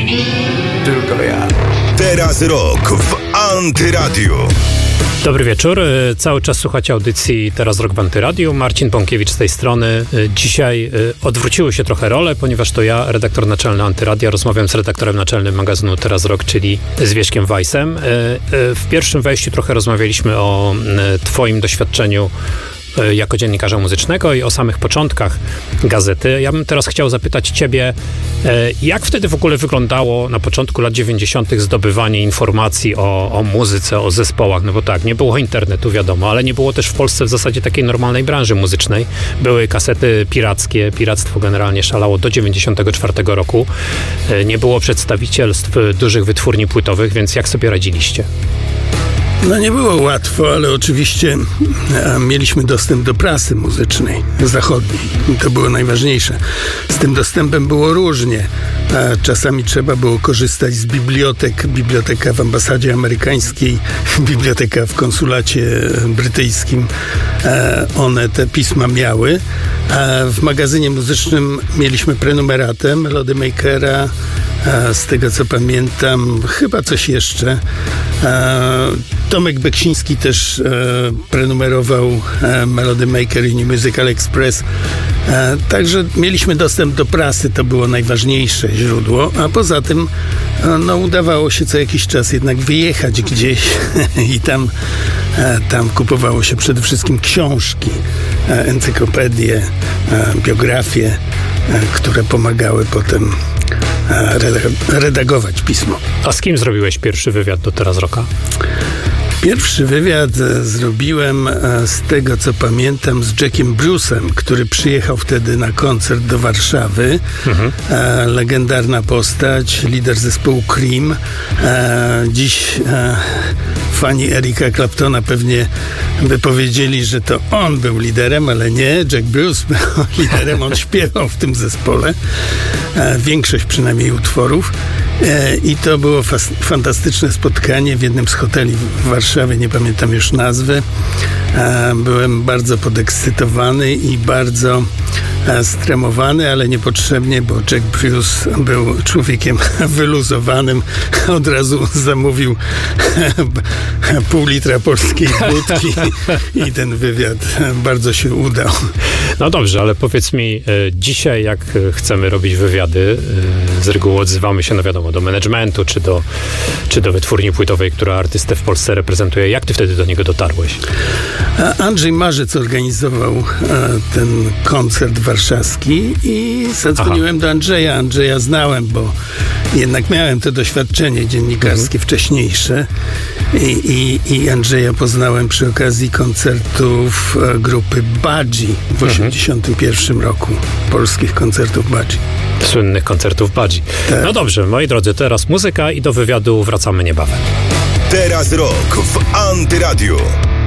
Tylko ja. Teraz rok w Antyradiu. Dobry wieczór. Cały czas słuchacie audycji Teraz Rok w Antyradiu. Marcin Bąkiewicz z tej strony. Dzisiaj odwróciły się trochę role, ponieważ to ja, redaktor naczelny Antyradia, rozmawiam z redaktorem naczelnym magazynu Teraz Rok, czyli z Wieśkiem Weissem. W pierwszym wejściu trochę rozmawialiśmy o twoim doświadczeniu jako dziennikarza muzycznego i o samych początkach gazety. Ja bym teraz chciał zapytać ciebie, jak wtedy w ogóle wyglądało na początku lat 90. zdobywanie informacji o muzyce, o zespołach? No bo tak, nie było internetu, wiadomo, ale nie było też w Polsce w zasadzie takiej normalnej branży muzycznej. Były kasety pirackie, piractwo generalnie szalało do 94 roku. Nie było przedstawicielstw dużych wytwórni płytowych, więc jak sobie radziliście? No nie było łatwo, ale oczywiście mieliśmy dostęp do prasy muzycznej zachodniej. I to było najważniejsze. Z tym dostępem było różnie. Czasami trzeba było korzystać z bibliotek. Biblioteka w ambasadzie amerykańskiej, biblioteka w konsulacie brytyjskim. One te pisma miały. W magazynie muzycznym mieliśmy prenumeratę Melody Makera. Z tego co pamiętam, chyba coś jeszcze. Tomek Beksiński też prenumerował Melody Maker i New Musical Express. Także mieliśmy dostęp do prasy, to było najważniejsze źródło, a poza tym udawało się co jakiś czas jednak wyjechać gdzieś i tam kupowało się przede wszystkim książki, encyklopedie, biografie, które pomagały potem redagować pismo. A z kim zrobiłeś pierwszy wywiad do Teraz Roka? Pierwszy wywiad zrobiłem, z tego co pamiętam, z Jackiem Bruce'em, który przyjechał wtedy na koncert do Warszawy. Legendarna postać, lider zespołu Cream. Dziś fani Erika Claptona pewnie by powiedzieli, że to on był liderem, ale nie. Jack Bruce był liderem, on śpiewał w tym zespole. Większość przynajmniej utworów. I to było fantastyczne spotkanie w jednym z hoteli w Warszawie, nie pamiętam już nazwy. Byłem bardzo podekscytowany i bardzo stremowany, ale niepotrzebnie, bo Jack Bruce był człowiekiem wyluzowanym. Od razu zamówił pół litra polskiej wódki i ten wywiad bardzo się udał. No dobrze, ale powiedz mi, dzisiaj jak chcemy robić wywiady, z reguły odzywamy się, no wiadomo, do managementu, czy do wytwórni płytowej, która artystę w Polsce reprezentuje. Jak ty wtedy do niego dotarłeś? Andrzej Marzec organizował ten koncert warszawski i zadzwoniłem do Andrzeja. Andrzeja znałem, bo jednak miałem to doświadczenie dziennikarskie wcześniejsze i Andrzeja poznałem przy okazji koncertów grupy Budgie w 1981 roku. Polskich koncertów Budgie. Słynnych koncertów Budgie. Tak. No dobrze, moi drodzy, teraz muzyka i do wywiadu wracamy niebawem. Teraz rok w Antyradiu.